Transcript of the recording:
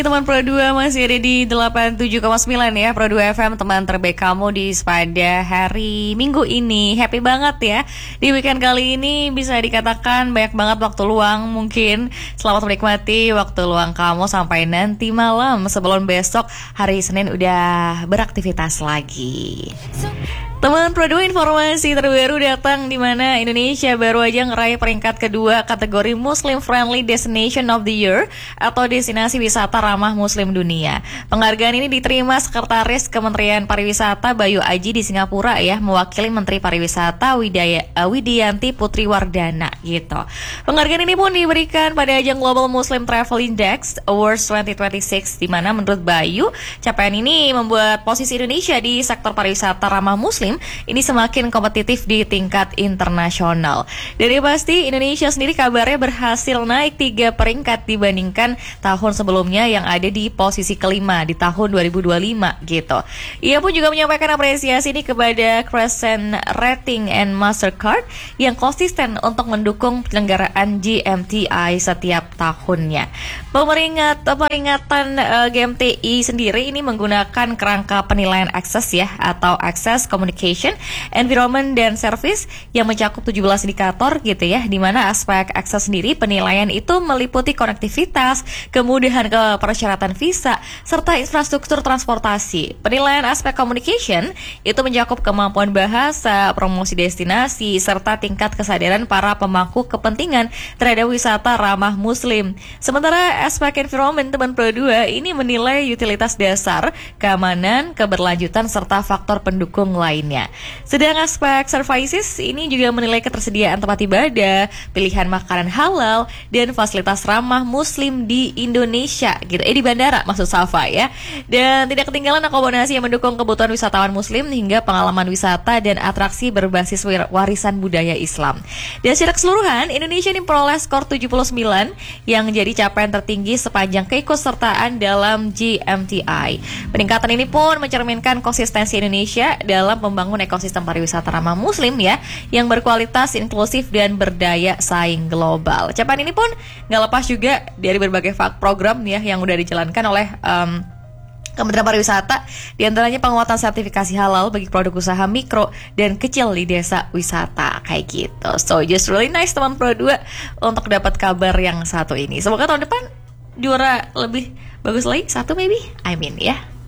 Teman Pro 2 masih ada di 87,9 ya, Pro 2 FM, teman terbaik kamu di pada hari Minggu ini. Happy banget ya. Di weekend kali ini bisa dikatakan banyak banget waktu luang. Mungkin selamat menikmati waktu luang kamu sampai nanti malam sebelum besok hari Senin udah beraktivitas lagi. Teman Pro 2, informasi terbaru datang di mana Indonesia baru aja ngeraih peringkat kedua kategori Muslim Friendly Destination of the Year atau destinasi wisata ramah Muslim dunia. Penghargaan ini diterima Sekretaris Kementerian Pariwisata Bayu Aji di Singapura ya, mewakili Menteri Pariwisata Widianti Putri Wardana gitu. Penghargaan ini pun diberikan pada ajang Global Muslim Travel Index Awards 2026 di mana menurut Bayu capaian ini membuat posisi Indonesia di sektor pariwisata ramah Muslim ini semakin kompetitif di tingkat internasional. Dari pasti Indonesia sendiri kabarnya berhasil naik 3 peringkat dibandingkan tahun sebelumnya yang ada di posisi kelima di tahun 2025 gitu. Ia pun juga menyampaikan apresiasi ini kepada Crescent Rating and Mastercard yang konsisten untuk mendukung penyelenggaraan GMTI setiap tahunnya. Peringatan GMTI sendiri ini menggunakan kerangka penilaian akses ya atau Access Communication, Environment dan Service yang mencakup 17 indikator gitu ya, di mana aspek akses sendiri penilaian itu meliputi konektivitas, kemudahan persyaratan visa, serta infrastruktur transportasi. Penilaian aspek communication itu mencakup kemampuan bahasa, promosi destinasi, serta tingkat kesadaran para pemangku kepentingan terhadap wisata ramah Muslim. Sementara aspek environment, teman Pro 2 ini menilai utilitas dasar, keamanan, keberlanjutan, serta faktor pendukung lainnya. Sedang aspek services ini juga menilai ketersediaan tempat ibadah, pilihan makanan halal, dan fasilitas ramah Muslim di Indonesia gitu. Di bandara maksud Safa ya. Dan tidak ketinggalan akomodasi yang mendukung kebutuhan wisatawan Muslim hingga pengalaman wisata dan atraksi berbasis warisan budaya Islam. Dan secara keseluruhan Indonesia ini memperoleh skor 79 yang jadi capaian tertinggi sepanjang keikutsertaan dalam GMTI. Peningkatan ini pun mencerminkan konsistensi Indonesia dalam membangun ekosistem pariwisata ramah Muslim ya, yang berkualitas, inklusif, dan berdaya saing global. Capaian ini pun nggak lepas juga dari berbagai program ya yang udah dijalankan oleh Kementerian Pariwisata, diantaranya penguatan sertifikasi halal bagi produk usaha mikro dan kecil di desa wisata kayak gitu. So just really nice teman Pro 2 untuk dapat kabar yang satu ini. Semoga tahun depan juara lebih bagus lagi, satu maybe, I mean ya.